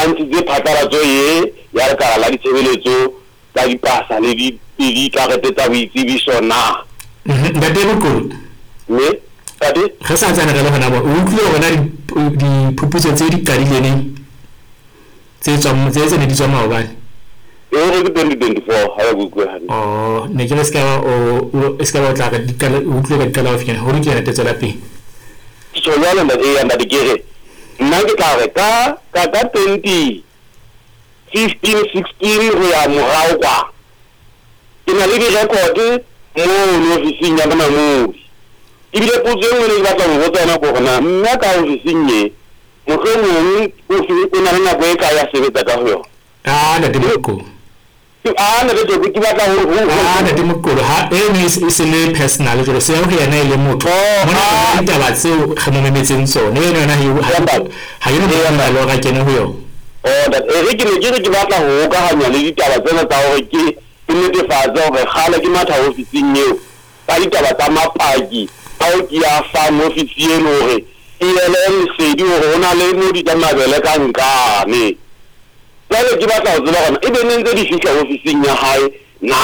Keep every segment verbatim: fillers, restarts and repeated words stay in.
ntse phatlalatso e ya lekala la ditshebeletso tsa dipasa le di dikarete tsa boitsebiso na ntate Mokolo mme tate re sa tsana ka le hona ba o utlwe hona di phuputso tse di qadileng tse tswang tse tse di tswa maobane e re ke twenty twenty-four ha go go hana oh ne ke le ska o ska ba tla ka di ka utlwe ka dikala ofina ho re ke nate tsela pe so yalo nda e anda dikere nna ke tla re ka ka ka twenty fifteen sixteen go ya morao kwa ke na le di record mo no ofising ya bona mo ibile potso e nngwe le batla go botsana go gona mme ka ofising ye mohlomong o fi na na go e ka ya sebetsa ka ho yona ah ntate Mokolo ah nna ke ke batla go ah ntate Mokolo ha e ne e se le personal jalo se ya go yana ile motho mona ke taba tseo ga mo memetseng tsone e yona ha ha yona le yona lo ga kene ho yona oh that e re ke ne ke ke batla go ka hanya le ditaba tsena tsa hore ke ke netefatsa hore gale ke matha ofising eo ka ditaba tsa mapaki ha o ke ya fa mo ofising hore e le se di hore ona le mo di tsamabele ka nkane jale ke batla go tseba gona e be ne ntse di fihla ofising ya hae na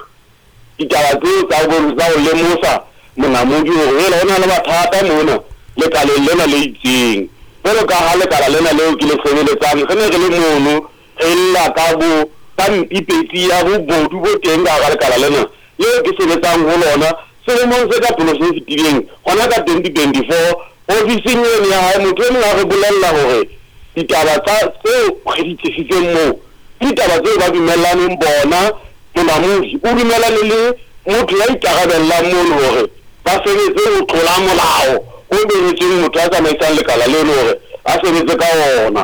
ditaba tseo tsa go tsa go lemosa monamodi hore le ona le bathata mona le kaleng lena le itseng pero ka ha le kala lena leo ke le sebeletsang ge ne re le mono e lla ka bo ka mpipetsi ya go bodu bo teng ka ga le kala lena leo ke sebetsang go lona selemong se ka polo se fetileng gona ka twenty twenty-four ofising eno ya hae motho e mong a re bolella hore ditaba tsa tseo ge di tsefitseng moo ditaba tseo ba dumellaneng bona monamodi o dumelane le motho ya ikarabellang mono hore ba sebetse go tlola molao o beretseng motho a tsamaisang lekala leno hore a sebetse ka ona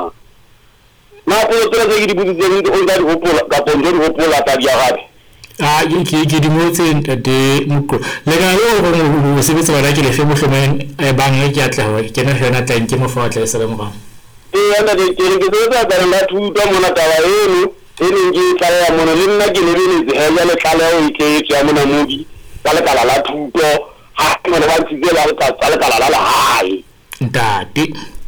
na go tsela tse ke di butsitseng o tla di hopola ka pontsho di hopola ka di agabe ah ke ke di motse ntate Mokolo le ga yo go sebetsa bana ke le fe mohlomong e bang ke atla ho ke na hona tla nke mo fa tla e sala mo ga e yana de ke ke tsa tsa la thuto mona taba eno e ne ke tla ya mona le nna ke le le tse ya le tla le o ke tsya mona modi ka le kala la thuto ha mo le ba tsitse la ka tsa le kala la la hai ntate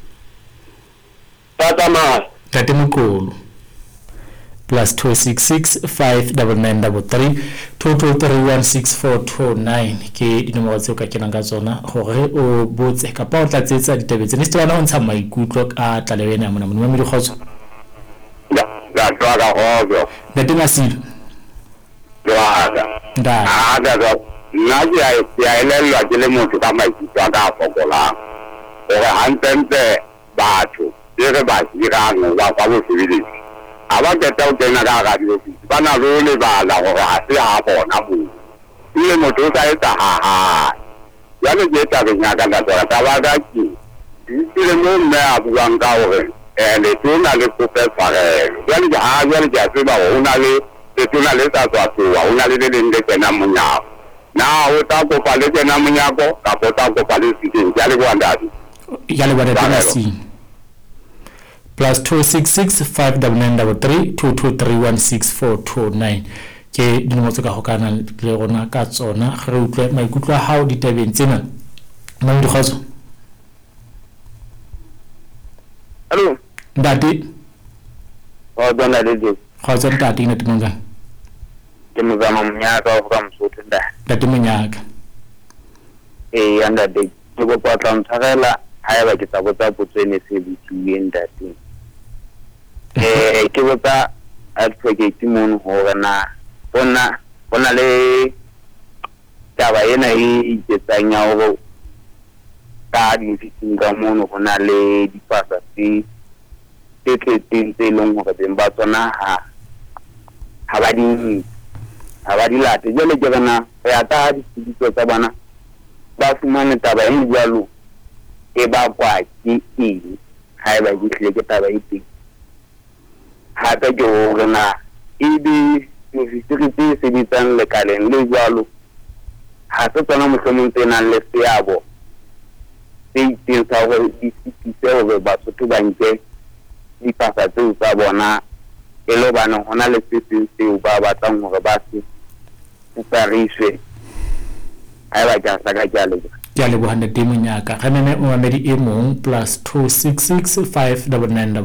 tata ma ntate Mokolo plus two six six five nine nine three three two two three one six four two nine ke dinomoro tseo ka kenang ka tsona gore o botse ka pa o tla tsetsa ditebetse ne se tsana o ntsha maikutlo a tla le wena mona mona me di khotso da da twa ga go ntate Masilo wa ga nda ah da da na ya ya elellwa ke le motho ka maikutlo ka fokola gore hantente batho e re ba dirang wa kwa bo sebedi aba ke tao tena ka ga di ofisi bana lo le bala gore a se ha bona mo ile motho sa etsa ha ha ya le ke ta benya ka nda tsara ta ba ga ki ile mo me a buang ka hore eh le tona le professor ya le ha ya le ja se ba ona le le tona le sa tswa tswa ona le le le tsena munya na o ta ko pa le tsena munya ko ka ko ta ko pa le siting ya le kwa ndadi ya le bana tena si plus two six six five nine nine three two two three one six four two nine ke dinmo tsa go kana le rona ka tsona ge re utlwe maikutlo a hao ditabeng tsena mo di khotso allo ndati o dona le di khotso ndati ne timonga ke mo zama mnyaka go ka msuthu nda ndati monyaka eh anda de go kwa tla ntshagela ha ba ke tsa botsa potso ene se butsweng ndati eh ke botsa advocate mono hore na bona bona le taba ena e tsetsanya go ka di fitinga mono bona le dipasa tse tse tse long hore ben ba tsona ha ha ba di ha ba di late jole ke bana ya ta di ditso tsa bana ba fumane taba e jalo e ba kwa ke eng ha ba di tle ke taba e teng ha ta ke hore na e di difisiriti se di tsang le kaleng le jalo ha se tsona mohlomong tsena le seabo se iteng sa gore di sitise gore basotho ba nke dipasa tseo tsa bona e le bana hona le se seo ba batlang hore ba se tsariswe ha ba ka sa ka jalo ya le bohanda temo nyaka ga meme o mamedi e mong plus two six six five nine nine